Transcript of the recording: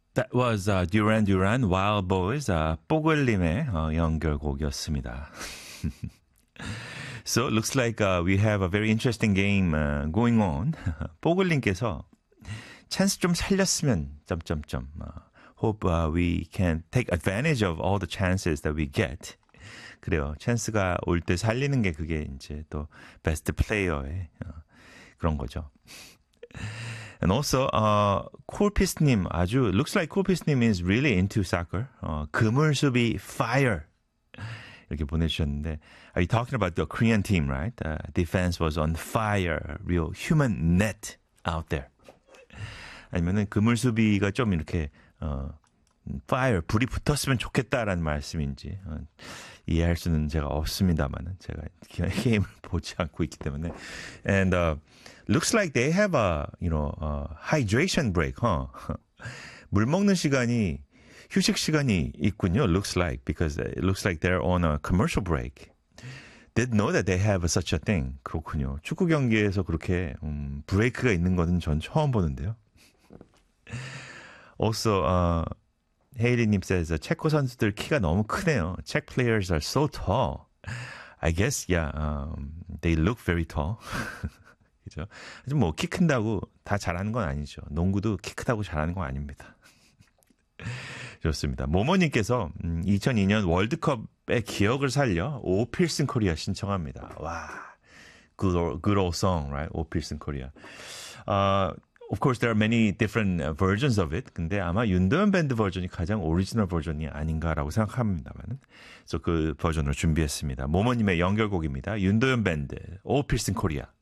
That was Duran Duran, Wild Boys, 뽀글님의 연결곡이었습니다. So, looks like we have a very interesting game going on. 뽀글님께서 찬스 좀 살렸으면, 점점점. Hope we can take advantage of all the chances that we get. 그래요. 찬스가 올 때 살리는 게 그게 이제 또 베스트 플레이어의 그런 거죠. And also, 콜피스님 아주 looks like 콜피스님 is really into soccer. 그물수비 fire 이렇게 보내주셨는데, are you talking about the Korean team, right? Defense was on fire, real human net out there. 아니면은 그물수비가 좀 이렇게 fire 불이 붙었으면 좋겠다라는 말씀인지 이해할 수는 제가 없습니다만은 제가 게임을 보지 않고 있기 때문에. And looks like they have a hydration break, huh? 물 먹는 시간이 휴식 시간이 있군요. Looks like because it looks like they're on a commercial break. Didn't know that they have such a thing. 그렇군요. 축구 경기에서 그렇게 브레이크가 있는 거는 전 처음 보는데요. Also, 헤이리님 says, 체코 선수들 키가 너무 크네요. Czech players are so tall. I guess, yeah, they look very tall. 그죠? 뭐, 키 큰다고 다 잘하는 건 아니죠. 농구도 키 크다고 잘하는 건 아닙니다. 좋습니다. 모모님께서 2002년 월드컵의 기억을 살려 오필슨 코리아 신청합니다. 와, good old song, right? 오필슨 코리아. Of course, there are many different versions of it. 근데 아마 윤도현 밴드 버전이 가장 오리지널 버전이 아닌가라고 생각합니다만. 그래서 그 버전으로 준비했습니다. 모모님의 연결곡입니다. 윤도현 밴드, 오 필슨 코리아.